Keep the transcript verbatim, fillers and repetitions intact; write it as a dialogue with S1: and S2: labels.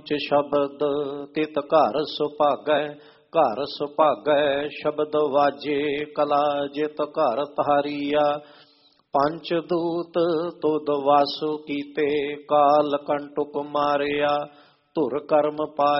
S1: ਸ਼ਬਦ ਤਿਤ ਘਰ ਸੁਭਾਗੈ, ਘਰ ਸੁਭਾਗੈ ਸ਼ਬਦ ਵਾਜੇ, ਕਲਾ ਜਿਤ ਘਰ ਧਾਰੀਆ। ਪੰਚ ਦੂਤ ਤੁਧ ਵਾਸੁ ਕੀਤੇ, ਕਾਲ ਕੰਟੁਕ ਮਾਰਿਆ, ਧੁਰ ਕਰਮ ਪਾਇਆ।